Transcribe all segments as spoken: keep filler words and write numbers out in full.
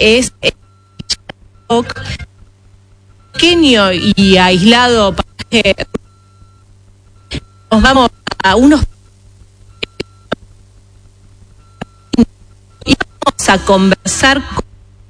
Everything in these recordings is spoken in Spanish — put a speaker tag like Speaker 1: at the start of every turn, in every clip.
Speaker 1: es pequeño y aislado. Nos vamos a unos y vamos a conversar con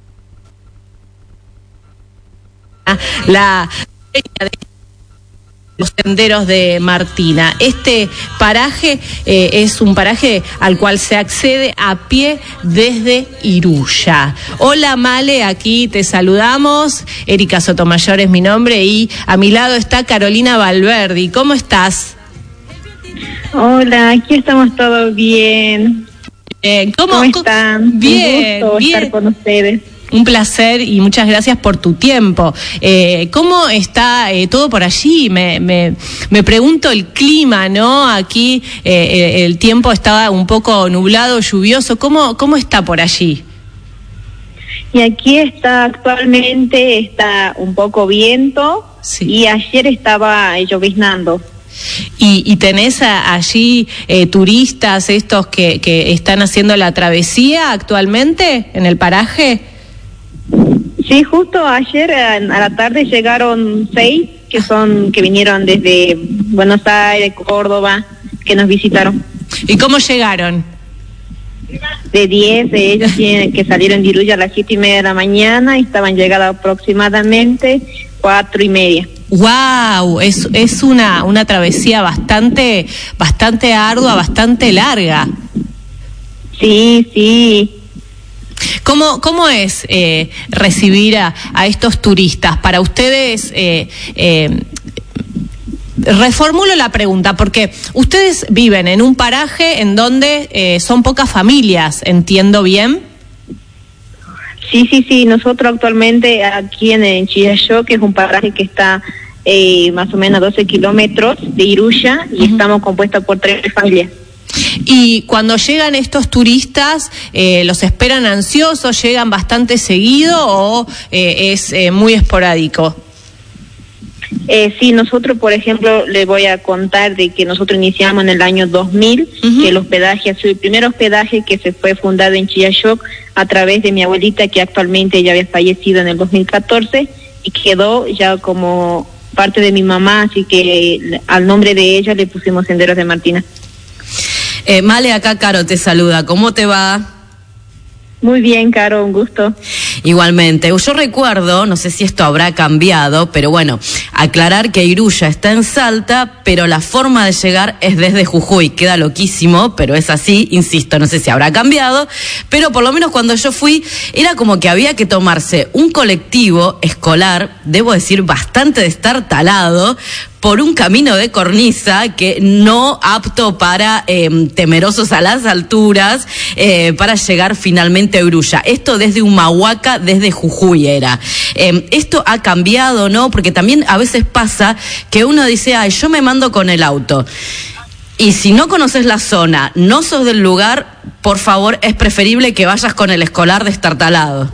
Speaker 1: la de los senderos de Martina. Este paraje eh, es un paraje al cual se accede a pie desde Iruya. Hola Male, aquí te saludamos. Erika Sotomayor es mi nombre y a mi lado está Carolina Valverdi. ¿Cómo estás?
Speaker 2: Hola, aquí estamos todos bien.
Speaker 1: Eh, ¿cómo,
Speaker 2: ¿Cómo están?
Speaker 1: Bien,
Speaker 2: Un gusto
Speaker 1: bien.
Speaker 2: estar con ustedes.
Speaker 1: Un placer y muchas gracias por tu tiempo. Eh, ¿Cómo está eh, todo por allí? Me, me, me pregunto el clima, ¿no? Aquí eh, el tiempo estaba un poco nublado, lluvioso. ¿Cómo, cómo está por allí?
Speaker 2: Y aquí está actualmente, está un poco viento, sí. Y ayer estaba lloviznando.
Speaker 1: ¿Y, y tenés a, allí eh, turistas estos que, que están haciendo la travesía actualmente en el paraje?
Speaker 2: Sí, justo ayer a la tarde llegaron seis que son que vinieron desde Buenos Aires, Córdoba, que nos visitaron.
Speaker 1: ¿Y cómo llegaron?
Speaker 2: De diez, de ellos tienen, que salieron de Iruya a las siete y media de la mañana y estaban llegados aproximadamente cuatro y media.
Speaker 1: Wow, es es una una travesía bastante bastante ardua, bastante larga.
Speaker 2: Sí, sí.
Speaker 1: ¿Cómo, cómo es eh, recibir a, a estos turistas? Para ustedes, eh, eh, reformulo la pregunta, porque ustedes viven en un paraje en donde eh, son pocas familias, ¿entiendo bien?
Speaker 2: Sí, sí, sí. Nosotros actualmente aquí en, en Chillayó, que es un paraje que está eh, más o menos a doce kilómetros de Iruya, y uh-huh. estamos compuestos por tres familias.
Speaker 1: Y cuando llegan estos turistas, eh, ¿los esperan ansiosos? ¿Llegan bastante seguido o eh, es eh, muy esporádico?
Speaker 2: Eh, sí, nosotros, por ejemplo, les voy a contar de que nosotros iniciamos en el año dos mil, uh-huh. que el hospedaje, el primer hospedaje que se fue fundado en Chillayó a través de mi abuelita, que actualmente ya había fallecido en el dos mil catorce, y quedó ya como parte de mi mamá, así que al nombre de ella le pusimos Senderos de Martina.
Speaker 3: Eh, Male, acá Caro te saluda. ¿Cómo te va?
Speaker 2: Muy bien, Caro, un gusto.
Speaker 3: Igualmente. Yo recuerdo, no sé si esto habrá cambiado, pero bueno, aclarar que Iruya está en Salta, pero la forma de llegar es desde Jujuy. Queda loquísimo, pero es así, insisto, no sé si habrá cambiado, pero por lo menos cuando yo fui, era como que había que tomarse un colectivo escolar, debo decir, bastante destartalado, por un camino de cornisa que no apto para eh, temerosos a las alturas, eh, para llegar finalmente a Iruya. Esto desde Humahuaca, desde Jujuy era. Eh, esto ha cambiado, ¿no? Porque también a veces pasa que uno dice, ay, yo me mando con el auto. Y si no conoces la zona, no sos del lugar, por favor, es preferible que vayas con el escolar destartalado.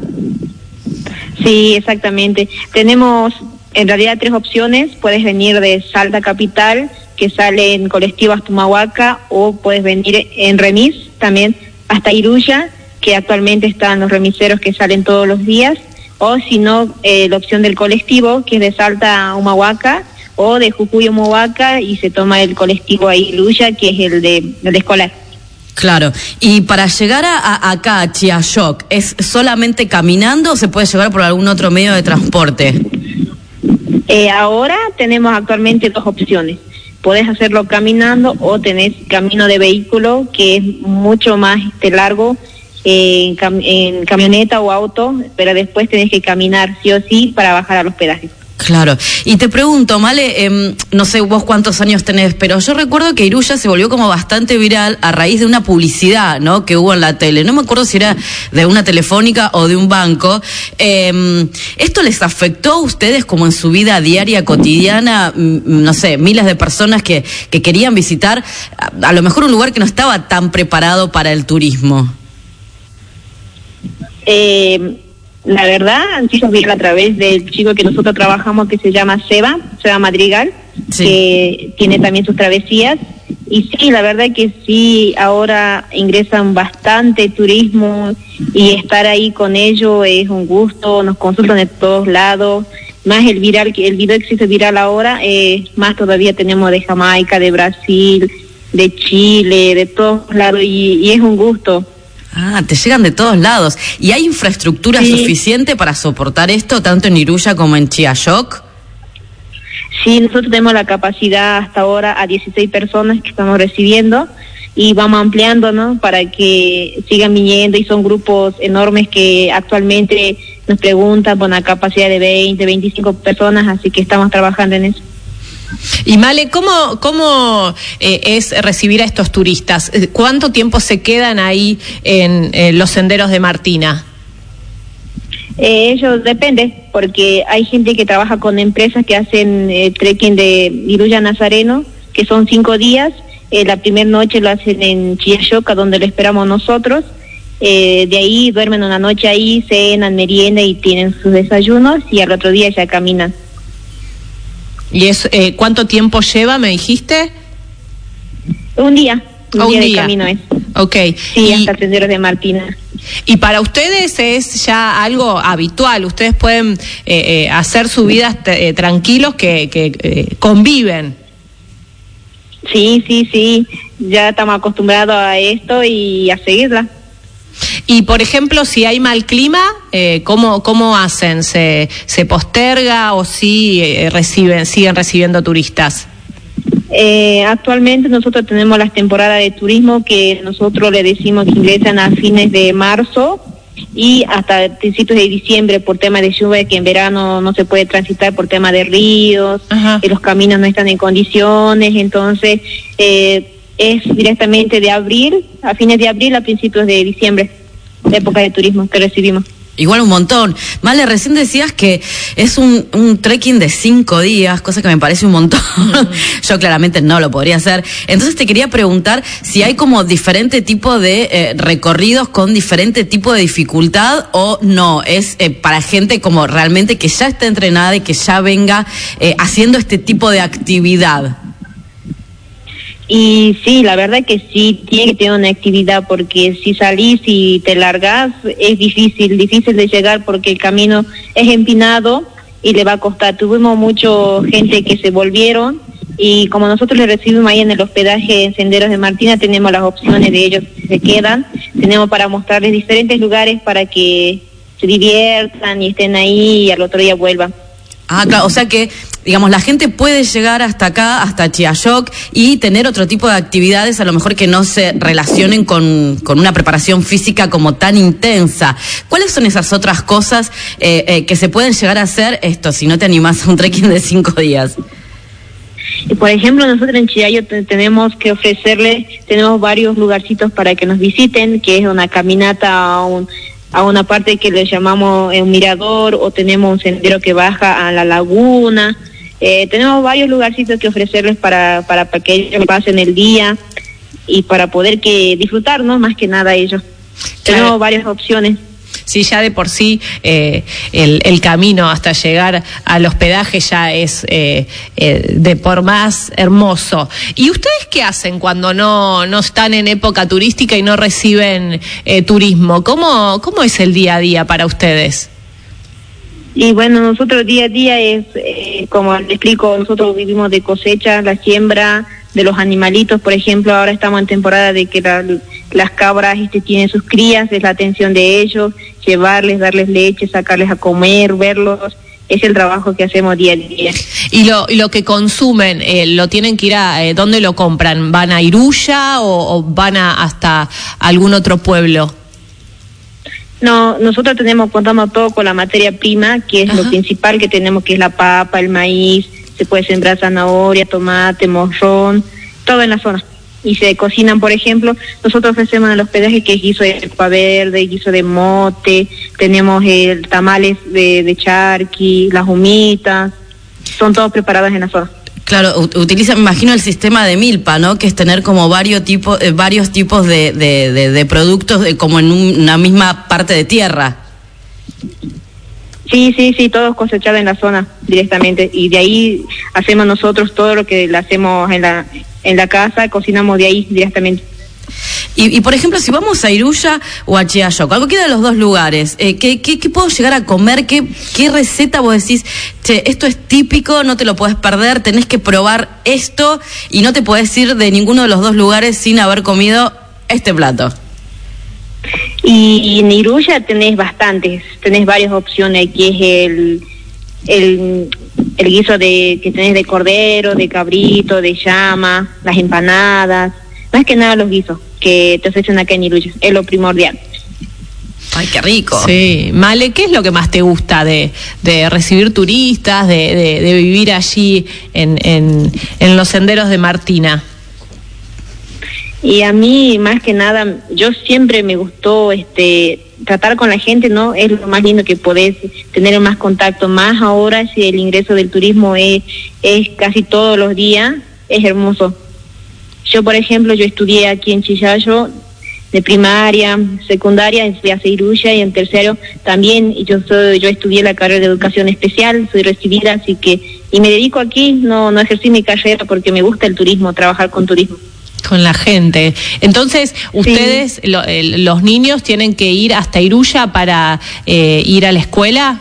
Speaker 2: Sí, exactamente. Tenemos en realidad tres opciones. Puedes venir de Salta Capital, que sale en colectivo hasta Humahuaca, o puedes venir en remis también hasta Iruya, que actualmente están los remiseros que salen todos los días, o si no, eh, la opción del colectivo, que es de Salta a Humahuaca, o de Jujuy a Humahuaca, y se toma el colectivo a Iruya, que es el de, el de escolar.
Speaker 3: Claro, y para llegar a, a acá, a Chillayó, ¿es solamente caminando o se puede llegar por algún otro medio de transporte?
Speaker 2: Eh, ahora tenemos actualmente dos opciones. Podés hacerlo caminando o tenés camino de vehículo, que es mucho más este, largo, eh, en, cam- en camioneta o auto, pero después tenés que caminar sí o sí para bajar al hospedaje.
Speaker 3: Claro, y te pregunto, Male, eh, no sé vos cuántos años tenés, pero yo recuerdo que Iruya se volvió como bastante viral a raíz de una publicidad, ¿no?, que hubo en la tele. No me acuerdo si era de una telefónica o de un banco. Eh, ¿Esto les afectó a ustedes como en su vida diaria, cotidiana? No sé, miles de personas que, que querían visitar a, a lo mejor un lugar que no estaba tan preparado para el turismo.
Speaker 2: Eh... La verdad, sí nos vieron a través del chico que nosotros trabajamos, que se llama Seba, Seba Madrigal, sí, que tiene también sus travesías, Y sí, la verdad que sí, ahora ingresan bastante turismo y estar ahí con ellos es un gusto, nos consultan de todos lados, más el viral, el video que se hizo viral ahora, eh, más todavía tenemos de Jamaica, de Brasil, de Chile, de todos lados y, y es un gusto.
Speaker 3: Ah, te llegan de todos lados. ¿Y hay infraestructura sí. suficiente para soportar esto, tanto en Iruya como en Chiayoc?
Speaker 2: Sí, nosotros tenemos la capacidad hasta ahora a dieciséis personas que estamos recibiendo y vamos ampliando, ¿no? Para que sigan viniendo y son grupos enormes que actualmente nos preguntan por una capacidad de veinte, veinticinco personas, así que estamos trabajando en eso.
Speaker 1: Y Male, ¿cómo, cómo eh, es recibir a estos turistas? ¿Cuánto tiempo se quedan ahí en eh, los senderos de Martina?
Speaker 2: Eh, ellos depende, porque hay gente que trabaja con empresas que hacen eh, trekking de Iruya Nazareno, que son cinco días. Eh, la primera noche lo hacen en Chiayoc, donde lo esperamos nosotros. Eh, de ahí duermen una noche ahí, cenan, merienda y tienen sus desayunos y al otro día ya caminan.
Speaker 1: ¿Y es eh, cuánto tiempo lleva, me dijiste?
Speaker 2: Un día, un,
Speaker 1: oh,
Speaker 2: día,
Speaker 1: un
Speaker 2: de
Speaker 1: día
Speaker 2: camino es.
Speaker 1: Ok.
Speaker 2: Sí,
Speaker 1: y,
Speaker 2: hasta Senderos de Martina.
Speaker 1: Y para ustedes es ya algo habitual, ustedes pueden eh, eh, hacer su vida eh, tranquilos que, que eh, conviven.
Speaker 2: Sí, sí, sí, ya estamos acostumbrados a esto y a seguirla.
Speaker 1: Y por ejemplo, si hay mal clima, eh, ¿cómo, cómo hacen? ¿Se, se posterga o sí eh, reciben, siguen recibiendo turistas?
Speaker 2: Eh, actualmente nosotros tenemos las temporadas de turismo que nosotros le decimos que ingresan a fines de marzo y hasta principios de diciembre por tema de lluvia, que en verano no se puede transitar por tema de ríos, que los caminos no están en condiciones, entonces eh, es directamente de abril, a fines de abril a principios de diciembre, la época de turismo que recibimos.
Speaker 3: Igual un montón. Male, recién decías que es un, un trekking de cinco días, cosa que me parece un montón. Mm. Yo claramente no lo podría hacer. Entonces te quería preguntar si hay como diferente tipo de eh, recorridos con diferente tipo de dificultad o no. Es eh, para gente como realmente que ya está entrenada y que ya venga eh, haciendo este tipo de actividad.
Speaker 2: Y sí, la verdad que sí, tiene que tener una actividad porque si salís y te largás es difícil, difícil de llegar porque el camino es empinado y le va a costar. Tuvimos mucha gente que se volvieron y como nosotros les recibimos ahí en el hospedaje en Senderos de Martina, tenemos las opciones de ellos que se quedan, tenemos para mostrarles diferentes lugares para que se diviertan y estén ahí y al otro día vuelvan.
Speaker 3: Ah, claro, o sea que, digamos, la gente puede llegar hasta acá, hasta Chiayoc, y tener otro tipo de actividades, a lo mejor que no se relacionen con, con una preparación física como tan intensa. ¿Cuáles son esas otras cosas eh, eh, que se pueden llegar a hacer, esto, si no te animás a un trekking de cinco días?
Speaker 2: Por ejemplo, nosotros en Chiayoc tenemos que ofrecerle, tenemos varios lugarcitos para que nos visiten, que es una caminata a un... a una parte que le llamamos un mirador o tenemos un sendero que baja a la laguna. Eh, tenemos varios lugarcitos que ofrecerles para, para, para que ellos pasen el día y para poder que disfrutar, ¿no? Más que nada ellos. Claro. Tenemos varias opciones.
Speaker 1: Sí, ya de por sí eh, el, el camino hasta llegar al hospedaje ya es eh, eh, de por más hermoso. ¿Y ustedes qué hacen cuando no, no están en época turística y no reciben eh, turismo? ¿Cómo, ¿Cómo es el día a día para ustedes?
Speaker 2: Y bueno, nosotros día a día es, eh, como les explico, nosotros vivimos de cosecha, la siembra de los animalitos, por ejemplo, ahora estamos en temporada de que la, las cabras este, tienen sus crías, es la atención de ellos, llevarles, darles leche, sacarles a comer, verlos, es el trabajo que hacemos día a día.
Speaker 1: ¿Y lo, y lo que consumen, eh, lo tienen que ir a, eh, dónde lo compran? ¿Van a Iruya o, o van a hasta algún otro pueblo?
Speaker 2: No, nosotros tenemos, contamos todo con la materia prima, que es Ajá. lo principal que tenemos, que es la papa, el maíz, se puede sembrar zanahoria, tomate, morrón, todo en la zona. Y se cocinan, por ejemplo, nosotros ofrecemos en el hospedaje que es guiso de papa verde, guiso de mote, tenemos el tamales de, de charqui, las humitas, son todos preparados en la zona.
Speaker 3: Claro, utiliza, me imagino, el sistema de milpa, ¿no? Que es tener como varios tipos, eh, varios tipos de, de, de, de productos de, como en un, una misma parte de tierra.
Speaker 2: Sí, sí, sí, todos cosechados en la zona directamente y de ahí hacemos nosotros todo lo que le hacemos en la en la casa, cocinamos de ahí directamente.
Speaker 3: Y, y por ejemplo, si vamos a Iruya o a Chiayo, cualquiera de los dos lugares, eh, ¿qué, qué, ¿qué puedo llegar a comer? ¿Qué, ¿Qué receta vos decís, che, esto es típico, no te lo podés perder, tenés que probar esto y no te podés ir de ninguno de los dos lugares sin haber comido este plato?
Speaker 2: Y en Iruya tenés bastantes, tenés varias opciones, que es el, el, el guiso de que tenés de cordero, de cabrito, de llama, las empanadas, más que nada los guisos que te ofrecen acá en Iruya, es lo primordial.
Speaker 3: Ay, qué rico.
Speaker 1: Sí, Male, ¿qué es lo que más te gusta de, de recibir turistas, de, de, de vivir allí en, en, en los senderos de Martina?
Speaker 2: Y a mí, más que nada, yo siempre me gustó este tratar con la gente, ¿no? Es lo más lindo que podés tener más contacto, más ahora si el ingreso del turismo es, es casi todos los días, es hermoso. Yo, por ejemplo, yo estudié aquí en Chillayó, de primaria, secundaria, fui a Iruya y en tercero también, y yo soy, yo estudié la carrera de educación especial, soy recibida, así que, y me dedico aquí, no, no ejercí mi carrera porque me gusta el turismo, trabajar con turismo.
Speaker 1: Con la gente. Entonces, ustedes, sí. lo, el, los niños tienen que ir hasta Iruya para eh, ir a la escuela.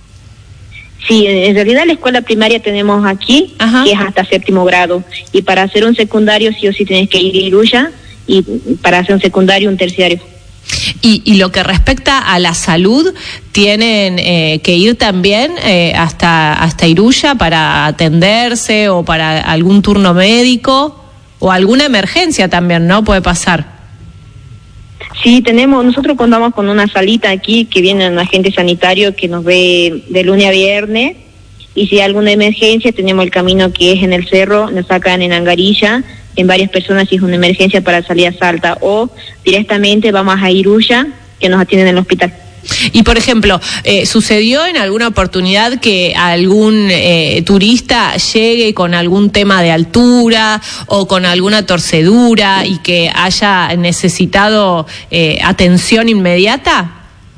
Speaker 2: Sí, en realidad la escuela primaria tenemos aquí, Ajá. que es hasta séptimo grado, y para hacer un secundario sí o sí tienes que ir a Iruya, y para hacer un secundario, un terciario.
Speaker 1: Y, y lo que respecta a la salud, ¿tienen eh, que ir también eh, hasta, hasta Iruya para atenderse o para algún turno médico? O alguna emergencia también, ¿no? Puede pasar.
Speaker 2: Sí, tenemos, nosotros contamos con una salita aquí que viene un agente sanitario que nos ve de lunes a viernes, y si hay alguna emergencia tenemos el camino que es en el cerro, nos sacan en Angarilla, en varias personas si es una emergencia para salir a Salta, o directamente vamos a Iruya, que nos atienden en el hospital.
Speaker 1: Y por ejemplo, eh, ¿sucedió en alguna oportunidad que algún eh, turista llegue con algún tema de altura o con alguna torcedura y que haya necesitado eh, atención inmediata?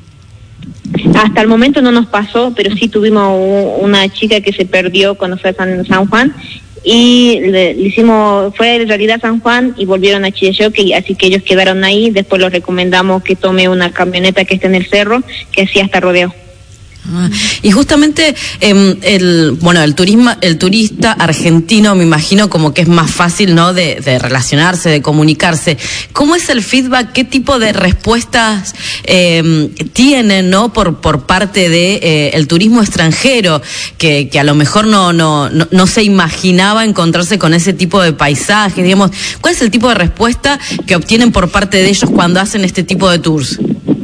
Speaker 2: Hasta el momento no nos pasó, pero sí tuvimos una chica que se perdió cuando fue a San, San Juan, y le, le hicimos, fue en realidad San Juan y volvieron a Chillayó, que así que ellos quedaron ahí. Después los recomendamos que tome una camioneta que esté en el cerro, que así hasta rodeo.
Speaker 3: Ah, y justamente eh, el bueno el turismo el turista argentino me imagino como que es más fácil, ¿no? de, de relacionarse, de comunicarse. ¿Cómo es el feedback? ¿Qué tipo de respuestas eh, tienen, no por por parte de eh, el turismo extranjero que, que a lo mejor no, no no no se imaginaba encontrarse con ese tipo de paisajes, digamos? ¿Cuál es el tipo de respuesta que obtienen por parte de ellos cuando hacen este tipo de tours?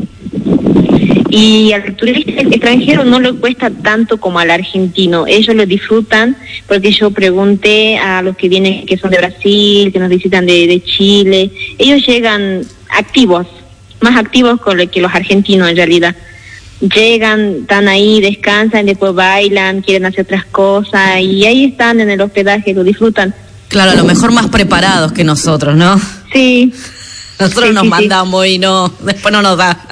Speaker 2: Y al turista extranjero no le cuesta tanto como al argentino, ellos lo disfrutan, porque yo pregunté a los que vienen, que son de Brasil, que nos visitan de, de Chile, ellos llegan activos, más activos que los argentinos en realidad. Llegan, están ahí, descansan, después bailan, quieren hacer otras cosas, y ahí están en el hospedaje, lo disfrutan.
Speaker 3: Claro, a lo mejor más preparados que nosotros, ¿no?
Speaker 2: Sí.
Speaker 3: Nosotros sí, nos sí, mandamos sí. y no, después no nos da.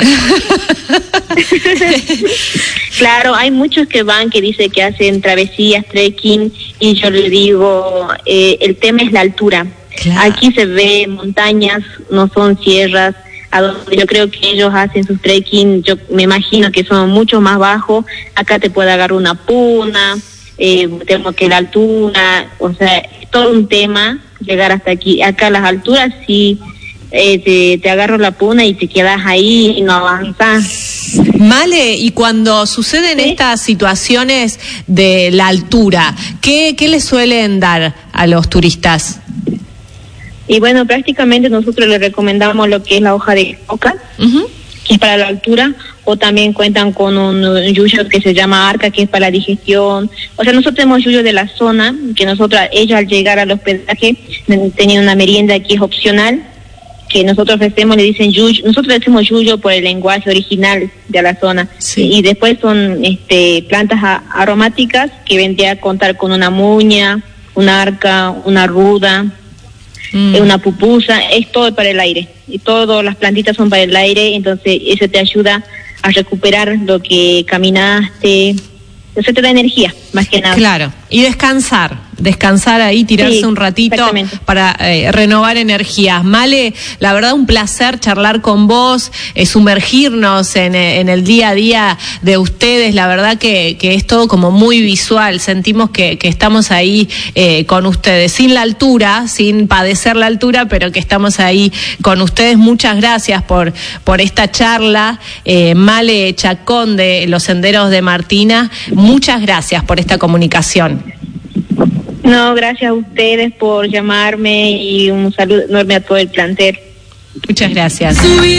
Speaker 2: Claro, hay muchos que van, que dicen que hacen travesías, trekking, y yo les digo, eh, el tema es la altura. Claro. Aquí se ve montañas, no son sierras, a donde yo creo que ellos hacen sus trekking, yo me imagino que son mucho más bajos. Acá te puede agarrar una puna, eh, tengo que la altura, o sea, es todo un tema llegar hasta aquí. Acá las alturas sí... Eh, te, te agarro la puna y te quedas ahí y no avanzas.
Speaker 1: Male, y cuando suceden ¿Sí? estas situaciones de la altura, ¿qué, qué le suelen dar a los turistas?
Speaker 2: Y bueno, prácticamente nosotros les recomendamos lo que es la hoja de coca, uh-huh. que es para la altura, o también cuentan con un yuyo que se llama arca, que es para la digestión. O sea, nosotros tenemos yuyo de la zona, que nosotros, ellos al llegar al hospedaje tenían una merienda que es opcional, que nosotros ofrecemos, le dicen yuyo, nosotros decimos yuyo por el lenguaje original de la zona, sí. y después son este plantas a, aromáticas que vendría a contar con una muña, una arca, una ruda, mm. una pupusa, es todo para el aire, y todas las plantitas son para el aire, entonces eso te ayuda a recuperar lo que caminaste, eso te da energía, más que nada.
Speaker 1: Claro, y descansar, descansar ahí, tirarse
Speaker 2: Sí,
Speaker 1: un ratito
Speaker 2: exactamente.
Speaker 1: para eh, renovar energías. Male, la verdad un placer charlar con vos, eh, sumergirnos en, en el día a día de ustedes, la verdad que, que es todo como muy visual, sentimos que, que estamos ahí eh, con ustedes, sin la altura, sin padecer la altura, pero que estamos ahí con ustedes. Muchas gracias por, por esta charla, eh, Male Chacón de Los Senderos de Martina, muchas gracias por esta comunicación.
Speaker 2: No, gracias a ustedes por llamarme y un saludo enorme a todo el plantel.
Speaker 1: Muchas gracias.